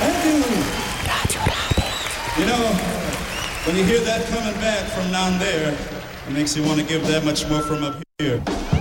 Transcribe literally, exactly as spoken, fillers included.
Thank you. You know, when you hear that coming back from down there, it makes you want to give that much more from up here.